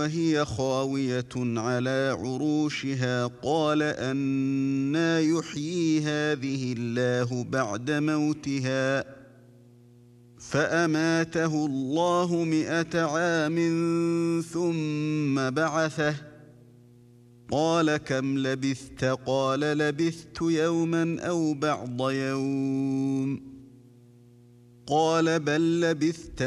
وهي خاوية على عروشها قال أنى يحيي هذه الله بعد موتها فأماته الله 100 عام ثم بعثه قال كم لبثت قال لبثت يوما أو بعض يوم قال بل لبثت